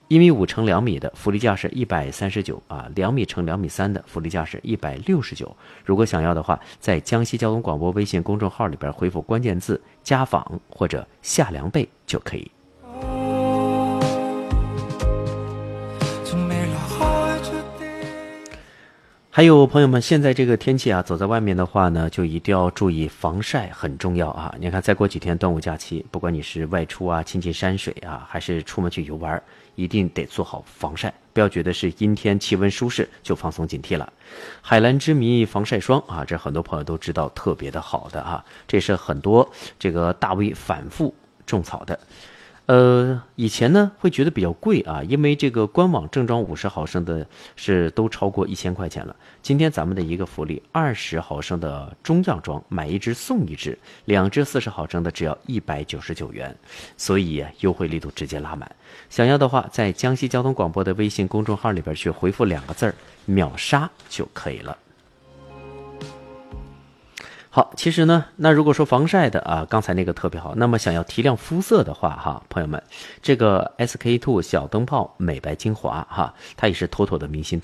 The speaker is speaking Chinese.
1.5米乘2米的福利价是139啊，2米乘2.3米的福利价是169。如果想要的话，在江西交通广播微信公众号里边回复关键字家访或者夏凉被就可以。还有朋友们，现在这个天气啊，走在外面的话呢，就一定要注意防晒，很重要啊。你看，再过几天端午假期，不管你是外出啊、亲近山水啊，还是出门去游玩，一定得做好防晒，不要觉得是阴天气温舒适就放松警惕了。海蓝之谜防晒霜啊，这很多朋友都知道，特别的好的啊，这是很多这个大 V 反复种草的。以前呢会觉得比较贵啊，因为这个官网正装50毫升的是都超过1000块钱了。今天咱们的一个福利，20毫升的中样装买一支送一支，2支40毫升的只要199元，所以优惠力度直接拉满。想要的话，在江西交通广播的微信公众号里边去回复2个字秒杀就可以了。好，其实呢，那如果说防晒的啊，刚才那个特别好，那么想要提亮肤色的话哈，朋友们，这个 SK2 小灯泡美白精华哈，它也是妥妥的明星